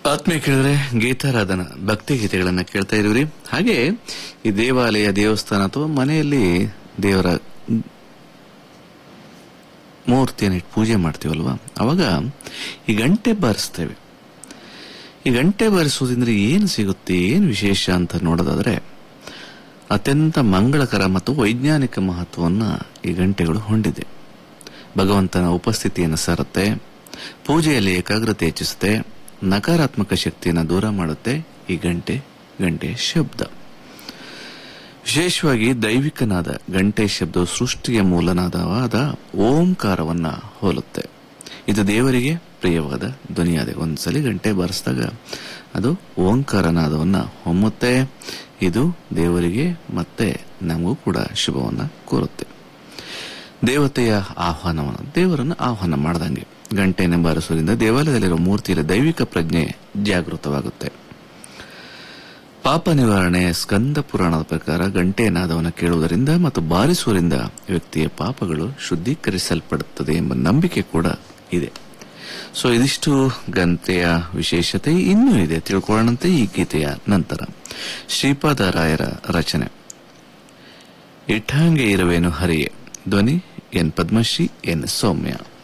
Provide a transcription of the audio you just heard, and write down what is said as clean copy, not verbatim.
ಆತ್ಮೀಯ ಕೇಳಿದ್ರೆ ಗೀತಾರಾಧನ ಭಕ್ತಿ ಗೀತೆಗಳನ್ನ ಕೇಳ್ತಾ ಇದೀವ್ರಿ. ಹಾಗೆ ಈ ದೇವಾಲಯ, ದೇವಸ್ಥಾನ ಅಥವಾ ಮನೆಯಲ್ಲಿ ದೇವರ ಮೂರ್ತಿಯನ್ನು ಇಟ್ಟು ಪೂಜೆ ಮಾಡ್ತೀವಲ್ವಾ, ಅವಾಗ ಈ ಗಂಟೆ ಬಾರಿಸ್ತೇವೆ. ಈ ಗಂಟೆ ಬಾರಿಸುವುದರಿಂದ ಏನು ಸಿಗುತ್ತೆ, ಏನು ವಿಶೇಷ ಅಂತ ನೋಡೋದಾದ್ರೆ ಅತ್ಯಂತ ಮಂಗಳಕರ ಮತ್ತು ವೈಜ್ಞಾನಿಕ ಮಹತ್ವವನ್ನು ಈ ಗಂಟೆಗಳು ಹೊಂದಿದೆ. ಭಗವಂತನ ಉಪಸ್ಥಿತಿಯನ್ನು ಸಾರುತ್ತೆ, ಪೂಜೆಯಲ್ಲಿ ಏಕಾಗ್ರತೆ ಹೆಚ್ಚಿಸುತ್ತೆ, ನಕಾರಾತ್ಮಕ ಶಕ್ತಿಯನ್ನು ದೂರ ಮಾಡುತ್ತೆ. ಈ ಗಂಟೆ ಶಬ್ದ ವಿಶೇಷವಾಗಿ ದೈವಿಕನಾದ ಗಂಟೆ ಶಬ್ದವು ಸೃಷ್ಟಿಯ ಮೂಲನಾದವಾದ ಓಂಕಾರವನ್ನ ಹೋಲುತ್ತೆ. ಇದು ದೇವರಿಗೆ ಪ್ರಿಯವಾದ ಧ್ವನಿಯಾದೆ. ಒಂದ್ಸಲಿ ಗಂಟೆ ಬಾರಿಸಿದಾಗ ಅದು ಓಂಕಾರನಾದವನ್ನ ಹೊಮ್ಮುತ್ತೆ. ಇದು ದೇವರಿಗೆ ಮತ್ತೆ ನಮಗೂ ಕೂಡ ಶುಭವನ್ನ ಕೋರುತ್ತೆ. ದೇವರನ್ನು ಆಹ್ವಾನ ಮಾಡದಂಗೆ ಗಂಟೆಯನ್ನು ಬಾರಿಸುವುದರಿಂದ ದೇವಾಲಯದಲ್ಲಿರುವ ಮೂರ್ತಿಯ ದೈವಿಕ ಪ್ರಜ್ಞೆ ಜಾಗೃತವಾಗುತ್ತೆ. ಪಾಪ ನಿವಾರಣೆ ಸ್ಕಂದ ಪುರಾಣದ ಪ್ರಕಾರ ಗಂಟೆಯ ನಾದವನ್ನು ಕೇಳುವುದರಿಂದ ಮತ್ತು ಬಾರಿಸುವುದರಿಂದ ವ್ಯಕ್ತಿಯ ಪಾಪಗಳು ಶುದ್ಧೀಕರಿಸಲ್ಪಡುತ್ತದೆ ಎಂಬ ನಂಬಿಕೆ ಕೂಡ ಇದೆ. ಸೊ ಇದಿಷ್ಟು ಗಂಟೆಯ ವಿಶೇಷತೆ ಇನ್ನೂ ಇದೆ, ತಿಳ್ಕೊಳ್ಳೋಣಂತೆ ಈ ಗೀತೆಯ ನಂತರ. ಶ್ರೀಪಾದ ರಾಯರ ರಚನೆ. ಇಟ್ಟಾಂಗೆ ಇರುವೆನು ಹರಿಯೇ, ಧ್ವನಿ ಎನ್ ಪದ್ಮಶ್ರೀ, ಎನ್ ಸೌಮ್ಯ.